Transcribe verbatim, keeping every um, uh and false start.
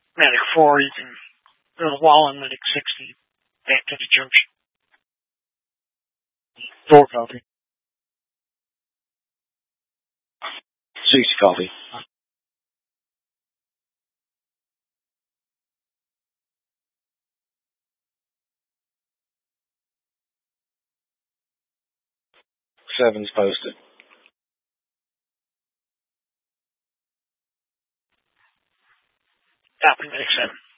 Medic four, you can go to the wall on Medic sixty, back to the junction. Four copy. Six copy. Seven's posted. Copy, Medic seven.